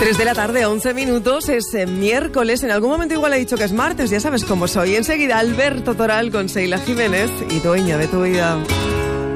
3 de la tarde, 11 minutos, es miércoles. En algún momento igual he dicho que es martes, ya sabes cómo soy. Enseguida Alberto Toral con Sheila Jiménez y Dueña de tu vida.